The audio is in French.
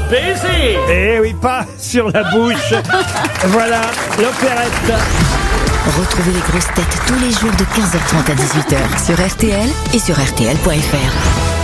baiser. Eh oui, pas sur la bouche. Voilà, l'opérette. Retrouvez les grosses têtes tous les jours de 15h30 à 18h sur RTL et sur RTL.fr.